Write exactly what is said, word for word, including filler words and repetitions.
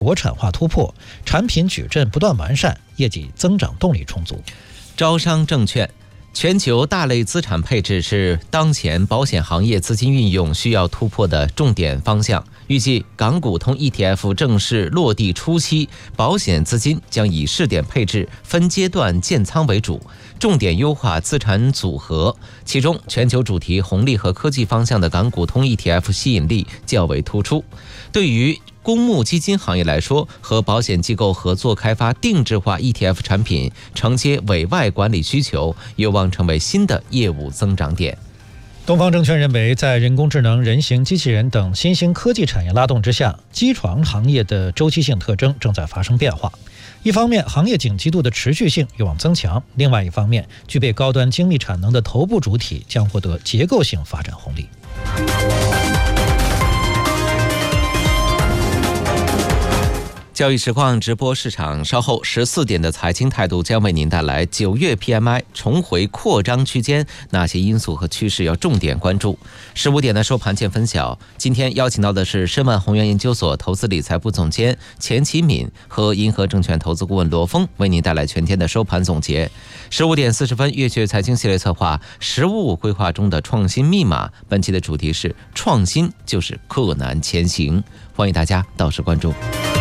国产化突破，产品矩阵不断完善，业绩增长动力充足。 招商证券。全球大类资产配置是当前保险行业资金运用需要突破的重点方向。预计港股通 E T F 正式落地初期，保险资金将以试点配置、分阶段建仓为主，重点优化资产组合。其中，全球主题红利和科技方向的港股通 E T F 吸引力较为突出。对于公募基金行业来说，和保险机构合作开发定制化 E T F 产品，承接委外管理需求，有望成为新的业务增长点。 东方证券认为，在人工智能、人形机器人等新兴科技产业拉动之下，机床行业的周期性特征正在发生变化。一方面，行业景气度的持续性有望增强；另外一方面，具备高端精密产能的头部主体将获得结构性发展红利。 交易实况直播市场，稍后十四点的财经态度将为您带来九月 P M I 重回扩张区间，哪些因素和趋势要重点关注？十五点的收盘见分晓。今天邀请到的是申万宏源研究所投资理财部总监钱启敏和银河证券投资顾问罗峰，为您带来全天的收盘总结。十五点四十分，月学财经系列策划“十五五”规划中的创新密码，本期的主题是创新就是克难前行，欢迎大家到时关注。